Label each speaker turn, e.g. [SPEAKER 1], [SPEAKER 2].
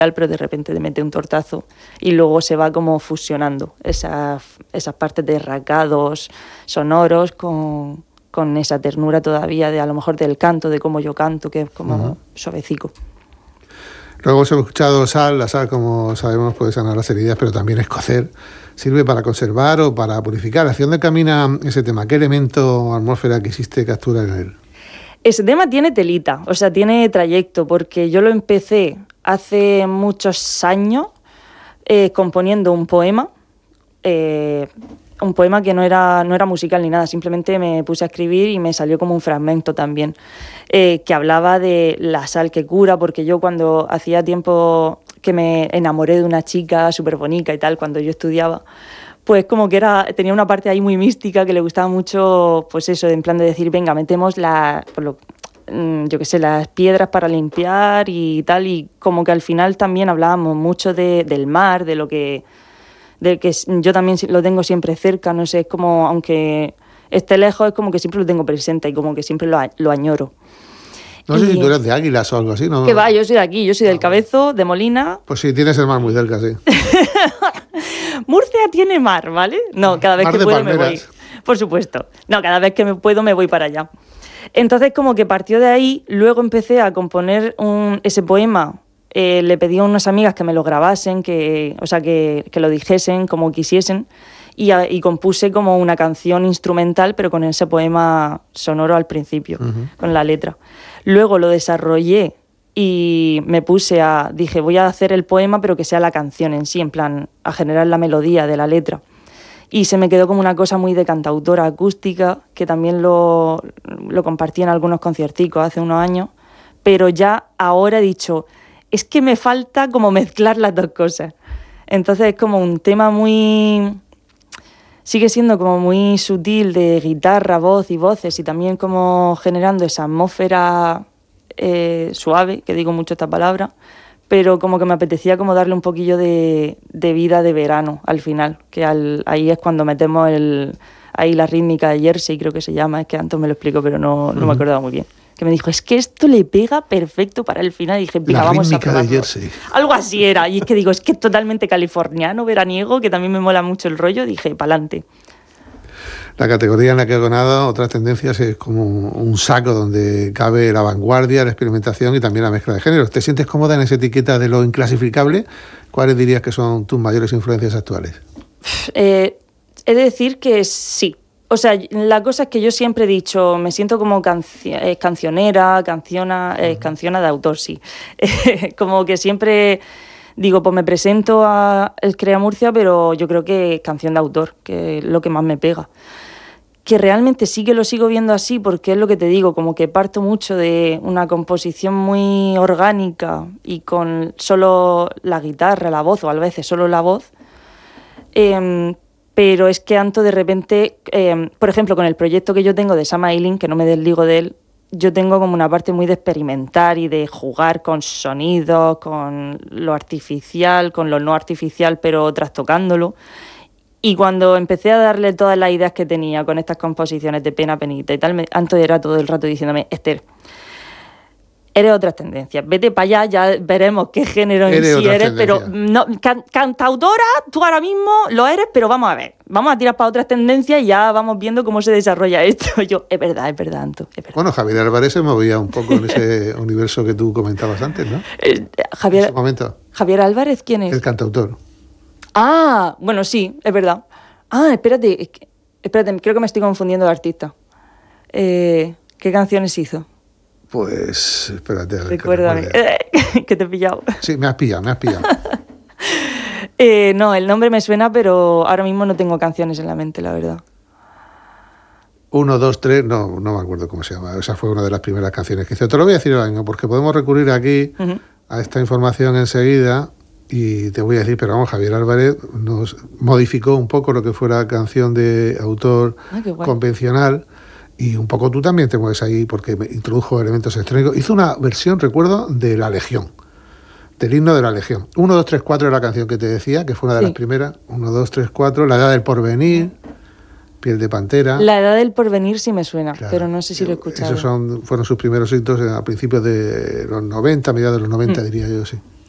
[SPEAKER 1] pero de repente te mete un tortazo y luego se va como fusionando esas partes de rasgados sonoros con esa ternura todavía de a lo mejor del canto, de cómo yo canto, que es como suavecico.
[SPEAKER 2] Luego hemos escuchado sal. La sal, como sabemos, puede sanar las heridas, pero también escocer. ¿Sirve para conservar o para purificar? ¿Hacia dónde camina ese tema? ¿Qué elemento o atmósfera que existe captura en él?
[SPEAKER 1] Ese tema tiene telita, o sea, tiene trayecto, porque yo lo empecé hace muchos años componiendo un poema que no era musical ni nada, simplemente me puse a escribir y me salió como un fragmento también, que hablaba de la sal que cura, porque yo cuando hacía tiempo que me enamoré de una chica súper bonita y tal, cuando yo estudiaba, pues como que tenía una parte ahí muy mística que le gustaba mucho, pues eso, en plan de decir, venga, metemos las piedras para limpiar y tal, y como que al final también hablábamos mucho del mar, del que yo también lo tengo siempre cerca, no sé, es como, aunque esté lejos, es como que siempre lo tengo presente y como que siempre lo añoro.
[SPEAKER 2] No sé si tú eres de Águilas o algo así, ¿no?
[SPEAKER 1] Que va, yo soy de aquí, yo soy del Cabezo, de Molina.
[SPEAKER 2] Pues sí, tienes el mar muy cerca, sí.
[SPEAKER 1] Murcia tiene mar, ¿vale? No, cada vez
[SPEAKER 2] mar
[SPEAKER 1] que
[SPEAKER 2] de
[SPEAKER 1] puedo
[SPEAKER 2] palmeras.
[SPEAKER 1] me voy. Por supuesto. No, cada vez que puedo me voy para allá. Entonces como que partió de ahí, luego empecé a componer ese poema. Le pedí a unas amigas que me lo grabasen, que lo dijesen como quisiesen, y compuse como una canción instrumental, pero con ese poema sonoro al principio, con la letra. Luego lo desarrollé y dije, voy a hacer el poema, pero que sea la canción en sí, en plan, a generar la melodía de la letra. Y se me quedó como una cosa muy de cantautora acústica, que también lo compartí en algunos concierticos hace unos años, pero ya ahora he dicho, es que me falta como mezclar las dos cosas. Entonces es como un tema sigue siendo como muy sutil de guitarra, voz y voces, y también como generando esa atmósfera suave, que digo mucho esta palabra, pero como que me apetecía como darle un poquillo de vida de verano al final, que ahí es cuando metemos ahí la rítmica de Jersey, creo que se llama, es que antes me lo explico, pero no me acordaba muy bien. Que me dijo, es que esto le pega perfecto para el final. Y dije, venga, vamos a probarlo.
[SPEAKER 2] De Jersey.
[SPEAKER 1] Algo así era. Y es que digo, es que es totalmente californiano, veraniego, que también me mola mucho el rollo. Dije, pa'lante.
[SPEAKER 2] La categoría en la que he ganado otras tendencias es como un saco donde cabe la vanguardia, la experimentación y también la mezcla de géneros. ¿Te sientes cómoda en esa etiqueta de lo inclasificable? ¿Cuáles dirías que son tus mayores influencias actuales?
[SPEAKER 1] He de decir que sí. O sea, la cosa es que yo siempre he dicho, me siento como cancionera, canciona de autor, sí. Como que siempre digo, pues me presento a El Crea Murcia, pero yo creo que canción de autor, que es lo que más me pega. Que realmente sí que lo sigo viendo así, porque es lo que te digo, como que parto mucho de una composición muy orgánica y con solo la guitarra, la voz, o a veces solo la voz. Pero es que Anto de repente, por ejemplo, con el proyecto que yo tengo de Sam Ailing, que no me desligo de él, yo tengo como una parte muy de experimentar y de jugar con sonidos, con lo artificial, con lo no artificial, pero trastocándolo. Y cuando empecé a darle todas las ideas que tenía con estas composiciones de Pena, Penita y tal, Anto era todo el rato diciéndome, Esther, eres otras tendencias, vete para allá, ya veremos qué género en sí eres, pero no, cantautora, tú ahora mismo lo eres, pero vamos a ver, vamos a tirar para otras tendencias y ya vamos viendo cómo se desarrolla esto. Yo, es verdad, Anto, es verdad.
[SPEAKER 2] Bueno, Javier Álvarez se movía un poco en ese universo que tú comentabas antes, ¿no?
[SPEAKER 1] Javier,
[SPEAKER 2] en ese momento.
[SPEAKER 1] ¿Javier Álvarez quién es?
[SPEAKER 2] El cantautor.
[SPEAKER 1] Ah, bueno, sí, es verdad. Ah, espérate, creo que me estoy confundiendo de artista. ¿Qué canciones hizo?
[SPEAKER 2] Pues, espérate. A ver,
[SPEAKER 1] recuérdame, que te he pillado.
[SPEAKER 2] Sí, me has pillado.
[SPEAKER 1] No, el nombre me suena, pero ahora mismo no tengo canciones en la mente, la verdad.
[SPEAKER 2] 1, 2, 3, no me acuerdo cómo se llama. Esa fue una de las primeras canciones que hice. Te lo voy a decir ahora mismo, porque podemos recurrir aquí a esta información enseguida. Y te voy a decir, pero vamos, Javier Álvarez nos modificó un poco lo que fuera canción de autor convencional. Y un poco tú también te mueves ahí porque me introdujo elementos electrónicos. Hizo una versión, recuerdo, de La Legión, del himno de La Legión. 1, 2, 3, 4 era la canción que te decía, que fue una de las primeras. 1, 2, 3, 4, La Edad del Porvenir, Piel de Pantera.
[SPEAKER 1] La Edad del Porvenir sí me suena, claro, pero no sé si lo he escuchado.
[SPEAKER 2] Esos fueron sus primeros hitos a principios de los 90, mediados de los 90, diría yo, sí.